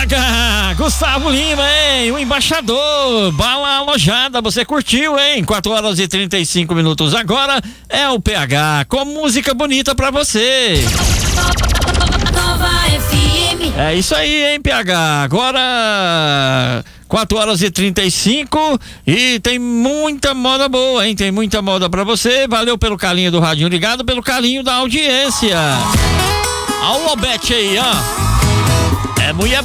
PH, Gustavo Lima, hein? O embaixador, bala alojada, você curtiu, hein? 4 horas e 35 minutos agora é o PH com música bonita pra você. Nova FM. É isso aí, hein, PH? Agora 4 horas e 35 e tem muita moda boa, hein? Tem muita moda pra você. Valeu pelo carinho do radinho ligado, pelo carinho da audiência. Ó o Lobete aí, ó. É mulher